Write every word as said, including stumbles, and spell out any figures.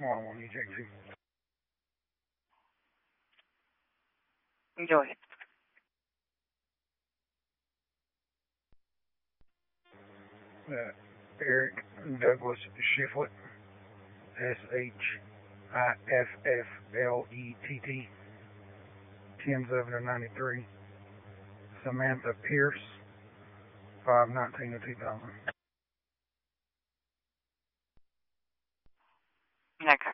one one E J C. Enjoy. Uh, Eric Douglas Shiflett, S H I F F L E T T, ten seven of ninety-three. Samantha Pierce, five nineteen of two thousand. Okay.